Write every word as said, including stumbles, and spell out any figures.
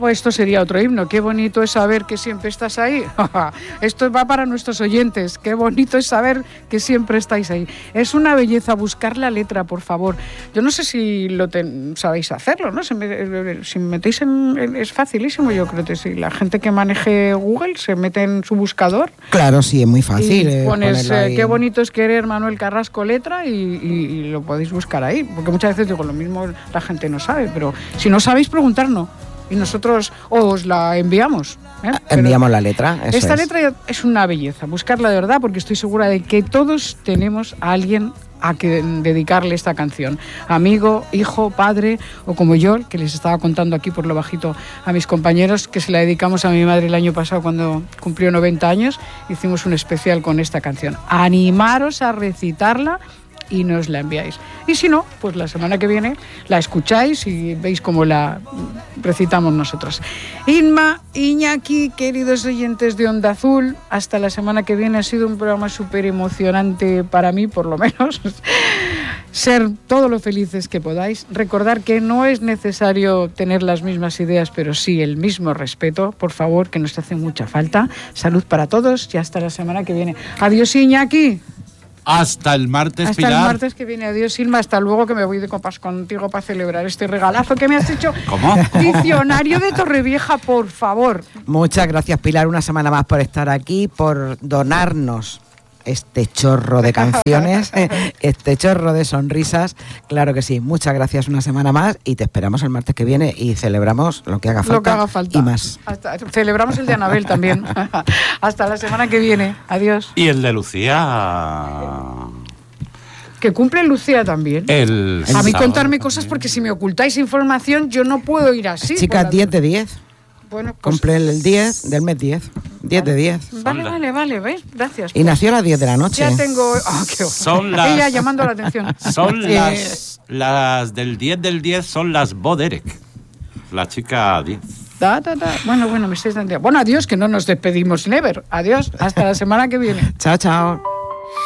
Pues esto sería otro himno. Qué bonito es saber que siempre estás ahí. Esto va para nuestros oyentes. Qué bonito es saber que siempre estáis ahí. Es una belleza buscar la letra, por favor. Yo no sé si lo ten, sabéis hacerlo, ¿no? Si, me, si metéis en, en... Es facilísimo, yo creo que sí. La gente que maneje Google se mete en su buscador. Claro, sí, es muy fácil. Y eh, pones eh, qué bonito es querer Manuel Carrasco letra y, y, y lo podéis buscar ahí. Porque muchas veces digo, lo mismo la gente no sabe, pero si no sabéis, preguntarnos. Y nosotros os la enviamos. ¿eh? Enviamos la letra. Eso esta es. letra es una belleza, buscarla de verdad, porque estoy segura de que todos tenemos a alguien a que dedicarle esta canción. Amigo, hijo, padre, o como yo, que les estaba contando aquí por lo bajito a mis compañeros, que se la dedicamos a mi madre el año pasado cuando cumplió noventa años, hicimos un especial con esta canción. Animaros a recitarla y nos la enviáis. Y si no, pues la semana que viene la escucháis y veis cómo la recitamos nosotros. Inma, Iñaki, queridos oyentes de Onda Azul, hasta la semana que viene. Ha sido un programa súper emocionante para mí, por lo menos. Ser todo lo felices que podáis. Recordar que no es necesario tener las mismas ideas, pero sí el mismo respeto, por favor, que nos hace mucha falta. Salud para todos y hasta la semana que viene. Adiós, Iñaki. Hasta el martes, Hasta Pilar. el martes que viene. Adiós, Ilma. Hasta luego, que me voy de copas contigo para celebrar este regalazo que me has hecho. ¿Cómo? Diccionario de Torrevieja, por favor. Muchas gracias, Pilar, una semana más por estar aquí, por donarnos este chorro de canciones, este chorro de sonrisas. Claro que sí. Muchas gracias una semana más y te esperamos el martes que viene y celebramos lo que haga falta, Lo que haga falta. y más. Hasta, celebramos el de Anabel también. Hasta la semana que viene. Adiós. Y el de Lucía. Que cumple Lucía también. El A mí sábado contarme cosas, porque si me ocultáis información yo no puedo ir así. Chicas, diez de diez. Bueno, pues, Cumple el diez del mes diez. diez de diez. Vale, vale, vale, ¿ves? Gracias. Y nació a las diez de la noche. Ya tengo... Oh, qué Son las- Ella llamando la atención. Son Eh, las, las del diez del diez, son las Boderek. La chica diez. Da, da, da. Bueno, bueno, me estáis dando... Bueno, adiós, que no nos despedimos never. Adiós, hasta la semana que viene. Chao, chao.